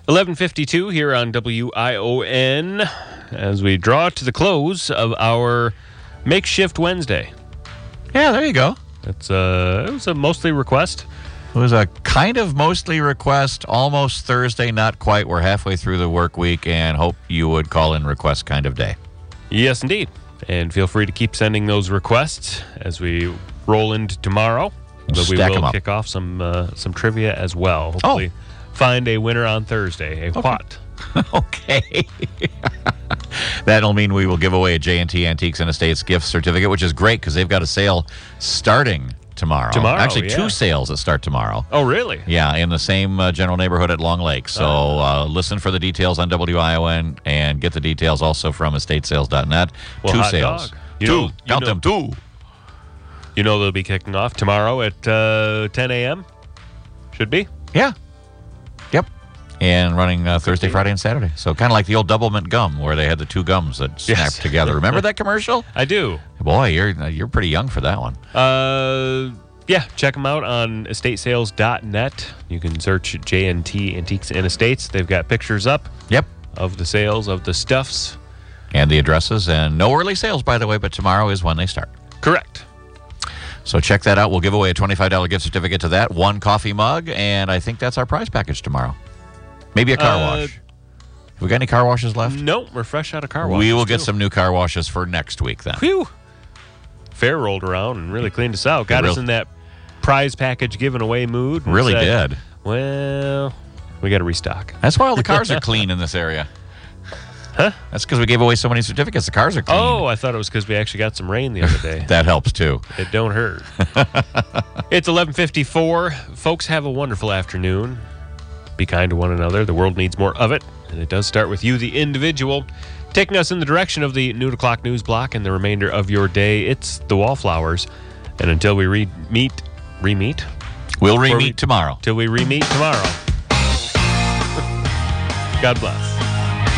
11:52 here on WION as we draw to the close of our Makeshift Wednesday. Yeah, there you go. It was a mostly request. It was a kind of mostly request, almost Thursday, not quite. We're halfway through the work week and hope you would call in request kind of day. Yes, indeed. And feel free to keep sending those requests as we roll into tomorrow. But we will kick off some trivia as well. Hopefully find a winner on Thursday, what? Okay. That'll mean we will give away a J&T Antiques and Estates gift certificate, which is great because they've got a sale starting tomorrow. Actually, two sales that start tomorrow. Oh, really? Yeah, in the same general neighborhood at Long Lake. So listen for the details on WION and get the details also from estatesales.net. Well, two hot sales. Dog. Count them, two. You know they'll be kicking off tomorrow at 10 a.m.? Should be? Yeah. Yep. And running Thursday, Friday, and Saturday. So kind of like the old Double Mint gum where they had the two gums that snapped together. Remember that commercial? I do. Boy, you're pretty young for that one. Yeah, check them out on estatesales.net. You can search J&T Antiques and Estates. They've got pictures up. Yep. Of the sales, of the stuffs. And the addresses. And no early sales, by the way, but tomorrow is when they start. Correct. So check that out. We'll give away a $25 gift certificate to that, one coffee mug, and I think that's our prize package tomorrow. Maybe a car wash. Have we got any car washes left? No, we're fresh out of car washes. We will get some new car washes for next week then. Phew. Fair rolled around and really cleaned us out. Got us in that prize package given away mood. Really did. Well, we got to restock. That's why all the cars are clean in this area. Huh? That's because we gave away so many certificates. The cars are clean. Oh, I thought it was because we actually got some rain the other day. That helps, too. It don't hurt. It's 11:54. Folks, have a wonderful afternoon. Be kind to one another. The world needs more of it, and it does start with you, the individual. Taking us in the direction of the noon o'clock news block and the remainder of your day, it's the Wallflowers. And until we re-meet? We'll re-meet tomorrow. Till we re-meet tomorrow. God bless.